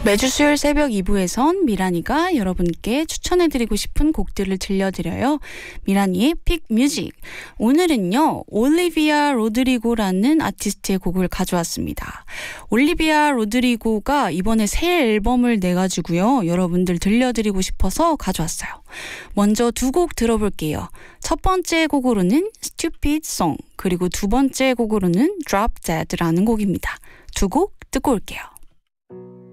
매주 수요일 새벽 2부에선 미란이가 여러분께 추천해드리고 싶은 곡들을 들려드려요. 미란이의 픽 뮤직. 오늘은요, 올리비아 로드리고라는 아티스트의 곡을 가져왔습니다. 올리비아 로드리고가 이번에 새 앨범을 내가지고요, 여러분들 들려드리고 싶어서 가져왔어요. 먼저 두 곡 들어볼게요. 첫 번째 곡으로는 Stupid Song, 그리고 두 번째 곡으로는 Drop Dead라는 곡입니다. 두 곡 듣고 올게요.